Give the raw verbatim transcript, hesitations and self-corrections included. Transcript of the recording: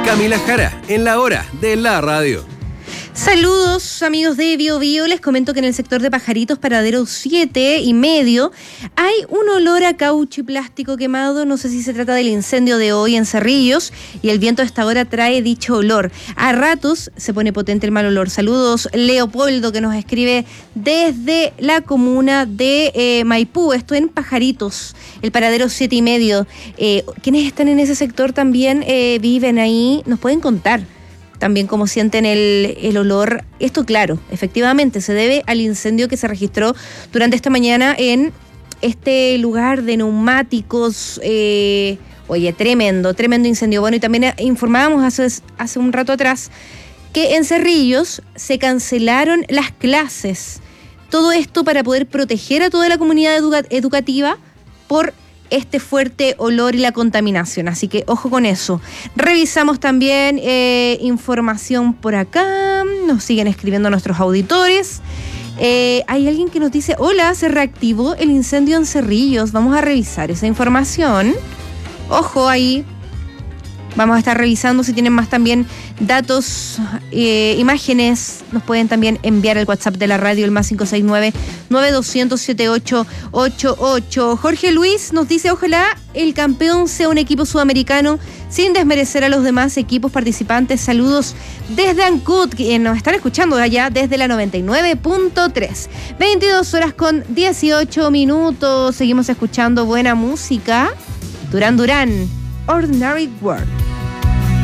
Camila Jara, en la hora de la radio. Saludos amigos de Bio Bio, les comento que en el sector de Pajaritos, paradero siete y medio, hay un olor a caucho y plástico quemado. No sé si se trata del incendio de hoy en Cerrillos, y el viento a esta hora trae dicho olor. A ratos se pone potente el mal olor. Saludos Leopoldo, que nos escribe desde la comuna de eh, Maipú, esto en Pajaritos, el paradero siete y medio. Eh, quienes están en ese sector también eh, viven ahí, nos pueden contar también cómo sienten el, el olor. Esto, claro, efectivamente se debe al incendio que se registró durante esta mañana en este lugar de neumáticos. Eh, oye, tremendo, tremendo incendio. Bueno, y también informábamos hace, hace un rato atrás que en Cerrillos se cancelaron las clases. Todo esto para poder proteger a toda la comunidad educa- educativa por este fuerte olor y la contaminación, así que ojo con eso. Revisamos también eh, información por acá, nos siguen escribiendo nuestros auditores. Eh, hay alguien que nos dice: hola, se reactivó el incendio en Cerrillos. Vamos a revisar esa información. Ojo ahí. Vamos a estar revisando si tienen más también datos, eh, imágenes. Nos pueden también enviar el WhatsApp de la radio, el más cinco seis nueve, nueve dos cero cero, siete ocho ocho ocho. Jorge Luis nos dice: ojalá el campeón sea un equipo sudamericano, sin desmerecer a los demás equipos participantes. Saludos desde Ancud, que nos están escuchando allá desde la noventa y nueve punto tres. veintidós horas con dieciocho minutos. Seguimos escuchando buena música. Duran Duran, Ordinary World.